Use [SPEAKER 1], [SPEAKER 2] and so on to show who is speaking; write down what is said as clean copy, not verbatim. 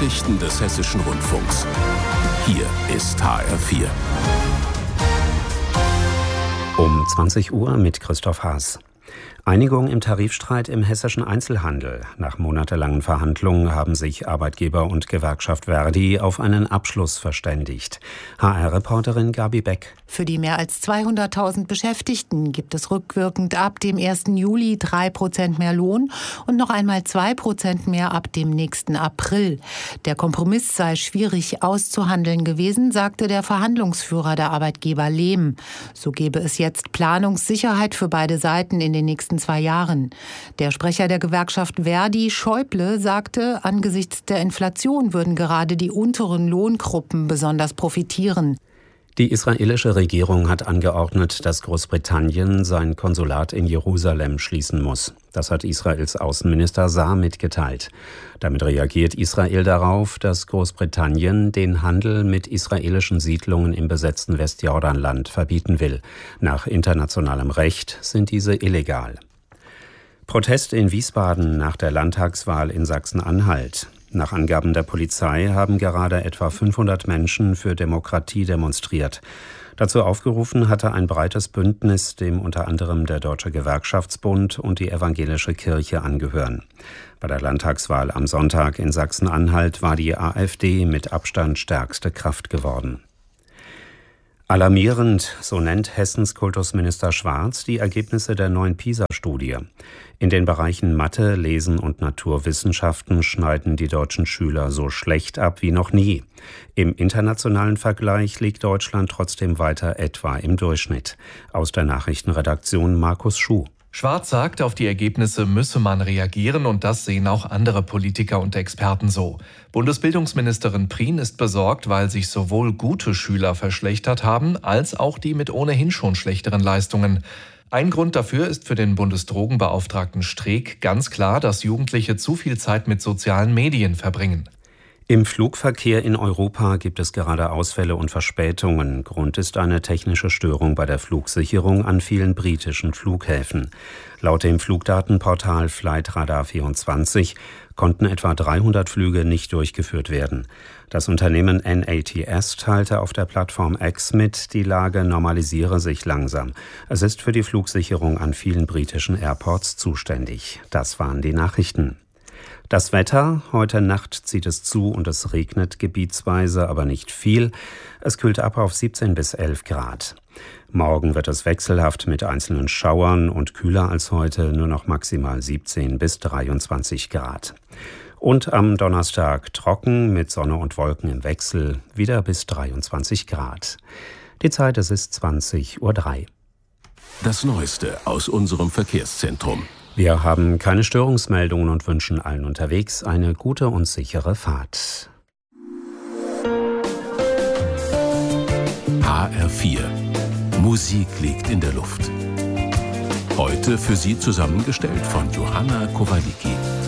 [SPEAKER 1] Nachrichten des Hessischen Rundfunks. Hier ist HR4.
[SPEAKER 2] Um 20 Uhr mit Christoph Haas. Einigung im Tarifstreit im hessischen Einzelhandel. Nach monatelangen Verhandlungen haben sich Arbeitgeber und Gewerkschaft Verdi auf einen Abschluss verständigt. HR-Reporterin Gabi Beck.
[SPEAKER 3] Für die mehr als 200.000 Beschäftigten gibt es rückwirkend ab dem 1. Juli 3% mehr Lohn und noch einmal 2% mehr ab dem nächsten April. Der Kompromiss sei schwierig auszuhandeln gewesen, sagte der Verhandlungsführer der Arbeitgeber Lehm. So gebe es jetzt Planungssicherheit für beide Seiten in den nächsten 2 Jahren. Der Sprecher der Gewerkschaft Verdi, Schäuble, sagte, angesichts der Inflation würden gerade die unteren Lohngruppen besonders profitieren.
[SPEAKER 2] Die israelische Regierung hat angeordnet, dass Großbritannien sein Konsulat in Jerusalem schließen muss. Das hat Israels Außenminister Saar mitgeteilt. Damit reagiert Israel darauf, dass Großbritannien den Handel mit israelischen Siedlungen im besetzten Westjordanland verbieten will. Nach internationalem Recht sind diese illegal. Protest in Wiesbaden nach der Landtagswahl in Sachsen-Anhalt. Nach Angaben der Polizei haben gerade etwa 500 Menschen für Demokratie demonstriert. Dazu aufgerufen hatte ein breites Bündnis, dem unter anderem der Deutsche Gewerkschaftsbund und die Evangelische Kirche angehören. Bei der Landtagswahl am Sonntag in Sachsen-Anhalt war die AfD mit Abstand stärkste Kraft geworden. Alarmierend, so nennt Hessens Kultusminister Schwarz die Ergebnisse der neuen PISA-Studie. In den Bereichen Mathe, Lesen und Naturwissenschaften schneiden die deutschen Schüler so schlecht ab wie noch nie. Im internationalen Vergleich liegt Deutschland trotzdem weiter etwa im Durchschnitt. Aus der Nachrichtenredaktion Markus Schuh.
[SPEAKER 4] Schwarz sagt, auf die Ergebnisse müsse man reagieren und das sehen auch andere Politiker und Experten so. Bundesbildungsministerin Prien ist besorgt, weil sich sowohl gute Schüler verschlechtert haben, als auch die mit ohnehin schon schlechteren Leistungen. Ein Grund dafür ist für den Bundesdrogenbeauftragten Streeck ganz klar, dass Jugendliche zu viel Zeit mit sozialen Medien verbringen.
[SPEAKER 2] Im Flugverkehr in Europa gibt es gerade Ausfälle und Verspätungen. Grund ist eine technische Störung bei der Flugsicherung an vielen britischen Flughäfen. Laut dem Flugdatenportal Flightradar24 konnten etwa 300 Flüge nicht durchgeführt werden. Das Unternehmen NATS teilte auf der Plattform X mit, die Lage normalisiere sich langsam. Es ist für die Flugsicherung an vielen britischen Airports zuständig. Das waren die Nachrichten. Das Wetter: Heute Nacht zieht es zu und es regnet gebietsweise, aber nicht viel. Es kühlt ab auf 17 bis 11 Grad. Morgen wird es wechselhaft mit einzelnen Schauern und kühler als heute, nur noch maximal 17 bis 23 Grad. Und am Donnerstag trocken mit Sonne und Wolken im Wechsel, wieder bis 23 Grad. Die Zeit, es ist 20:03 Uhr.
[SPEAKER 1] Das Neueste aus unserem Verkehrszentrum.
[SPEAKER 2] Wir haben keine Störungsmeldungen und wünschen allen unterwegs eine gute und sichere Fahrt.
[SPEAKER 1] HR4. Musik liegt in der Luft. Heute für Sie zusammengestellt von Johanna Kowaliki.